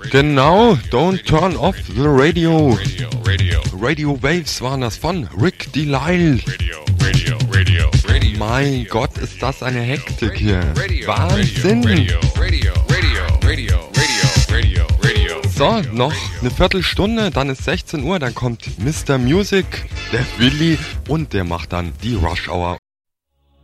Genau, Don't Turn Off the Radio. Radio Waves waren das von Rick Delisle. Mein Gott, ist das eine Hektik hier. Wahnsinn. So, noch eine Viertelstunde, dann ist 16 Uhr, dann kommt Mr. Music, der Willi und der macht dann die Rush Hour.